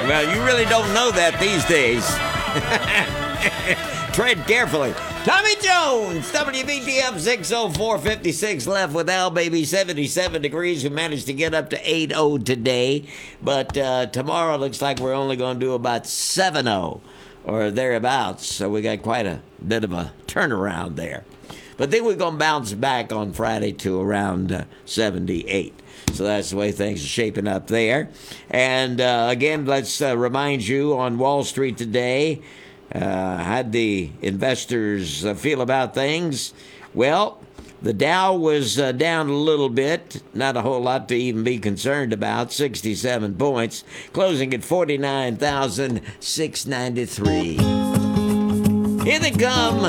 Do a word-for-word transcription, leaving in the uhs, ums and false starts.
Well, you really don't know that these days. Tread carefully. Tommy Jones, W B T F six oh four fifty-six left with Al Baby, seventy-seven degrees. We managed to get up to eighty today, but uh, tomorrow looks like we're only going to do about seventy or thereabouts. So we got quite a bit of a turnaround there. But then we're going to bounce back on Friday to around uh, seventy-eight. So that's the way things are shaping up there. And uh, again, let's uh, remind you on Wall Street today, uh, how'd the investors uh, feel about things? Well, the Dow was uh, down a little bit, not a whole lot to even be concerned about, sixty-seven points, closing at forty-nine thousand six hundred ninety-three. Here they come,